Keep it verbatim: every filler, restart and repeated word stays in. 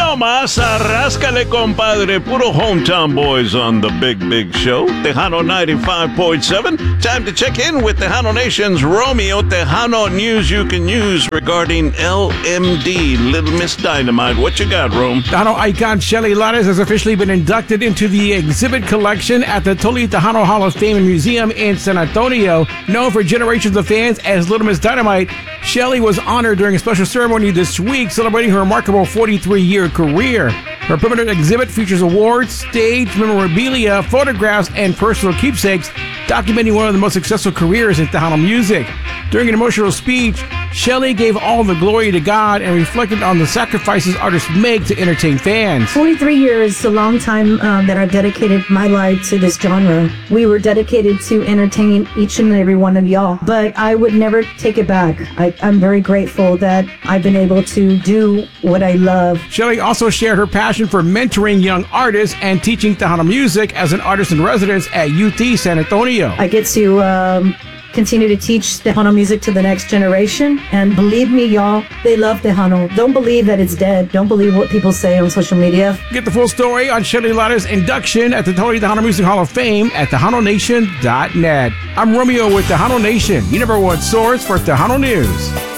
no más, arráscale, compadre. Puro hometown boys on the big, big show. Tejano ninety-five point seven. Time to check in with Tejano Nation's Romeo. Tejano news you can use regarding L M D, Little Miss Dynamite. What you got, Rome? Tejano icon Shelly Lares has officially been inducted into the exhibit collection at the Totally Tejano Hall of Fame and Museum in San Antonio. Known for generations of fans as Little Miss Dynamite, Shelly was honored during a special ceremony this week celebrating her remarkable forty-three-year career. Her permanent exhibit features awards, stage memorabilia, photographs, and personal keepsakes, documenting one of the most successful careers in Tejano music. During an emotional speech, Shelly gave all the glory to God and reflected on the sacrifices artists make to entertain fans. forty-three years is a long time um, that I've dedicated my life to this genre. We were dedicated to entertain each and every one of y'all, but I would never take it back. I, I'm very grateful that I've been able to do what I love. Shelly also shared her passion for mentoring young artists and teaching Tejano music as an artist in residence at U T San Antonio. I get to um, continue to teach Tejano music to the next generation, and believe me, y'all, they love Tejano. Don't believe that it's dead. Don't believe what people say on social media. Get the full story on Shelly Lares' induction at the Totally Tejano Music Hall of Fame at Tejano Nation dot net. I'm Romeo with Tejano Nation, your number one source for Tejano news.